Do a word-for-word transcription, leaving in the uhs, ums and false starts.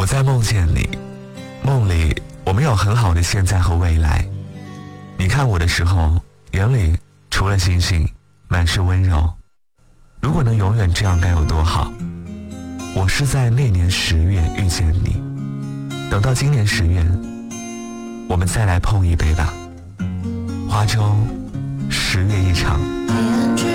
我在梦见你，梦里我们有很好的现在和未来。你看我的时候，眼里除了星星，满是温柔。如果能永远这样该有多好。我是在那年十月遇见你，等到今年十月，我们再来碰一杯吧。花粥十月一场。